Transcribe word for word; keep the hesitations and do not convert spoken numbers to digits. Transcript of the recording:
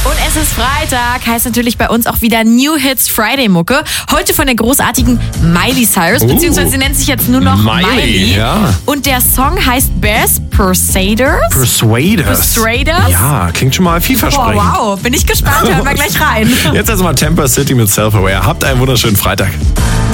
Und es ist Freitag, heißt natürlich bei uns auch wieder New Hits Friday Mucke. Heute von der großartigen Miley Cyrus, Uh, beziehungsweise sie nennt sich jetzt nur noch Miley. Miley. Ja. Und der Song heißt Bears Persuaders. Persuaders. Persuaders? Ja, klingt schon mal Oh, vielversprechend. wow, bin ich gespannt. Hören wir gleich rein. Jetzt erstmal Temper City mit Self-Aware. Habt einen wunderschönen Freitag.